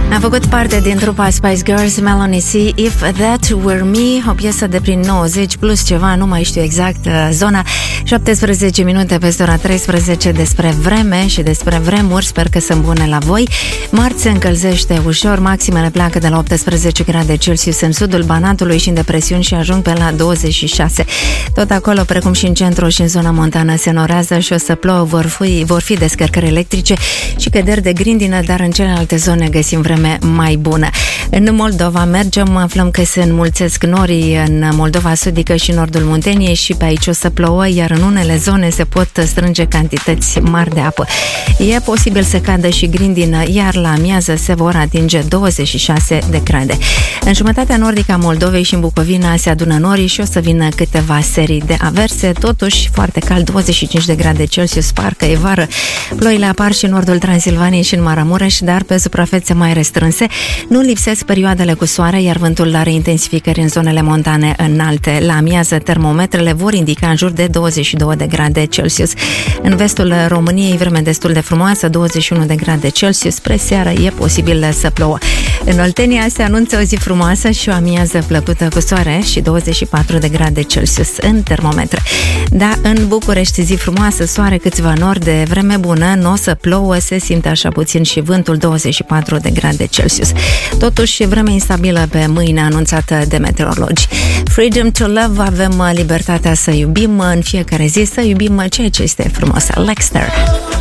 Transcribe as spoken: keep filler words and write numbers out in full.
A făcut parte din trupa Spice Girls, Melanie C, If That Were Me, o piesă de prin nouăzeci plus ceva, nu mai știu exact uh, zona. șaptesprezece minute peste ora treisprezece. Despre vreme și despre vremuri, sper că sunt bune la voi. Marți se încălzește ușor, maximele pleacă de la optsprezece grade Celsius în sudul Banatului și în depresiuni și ajung pe la douăzeci și șase. Tot acolo, precum și în centru și în zona montană, se norează și o să plouă, vor fi, vor fi descărcări electrice și căderi de grindină, dar în celelalte zone găsim vreme mai bună. În Moldova mergem, aflăm că se înmulțesc norii în Moldova sudică și nordul Munteniei și pe aici o să plouă, iar în unele zone se pot strânge cantități mari de apă. E posibil să cadă și grindină, iar la amiază se vor atinge douăzeci și șase de grade. În jumătatea nordică a Moldovei și în Bucovina se adună norii și o să vină câteva serii de averse, totuși foarte cald, douăzeci și cinci de grade Celsius, parcă e vară. Ploile apar și în nordul Transilvaniei și în Maramureș, dar pe suprafețe mai restrânse. Nu lipsesc perioadele cu soare, iar vântul are intensificări în zonele montane înalte. La amiază, termometrele vor indica în jur de douăzeci și două de grade Celsius. În vestul României, vreme destul de frumoasă, douăzeci și unu de grade Celsius. Spre seară e posibil să plouă. În Oltenia se anunță o zi frumoasă și o amiază plăcută cu soare și douăzeci și patru de grade Celsius în termometre. Da, în București zi frumoasă, soare, câțiva nori de vreme bună, nu o să plouă, se simte așa puțin și vântul, douăzeci și patru de grade Celsius. Totuși, vreme instabilă pe mâine anunțată de meteorologi. Freedom to Love, avem libertatea să iubim în fiecare zi, să iubim ceea ce este frumos. Lexter.